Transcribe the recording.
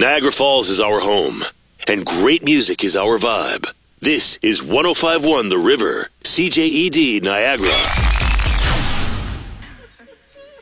Niagara Falls is our home, and great music is our vibe. This is 105.1 The River, CJED Niagara.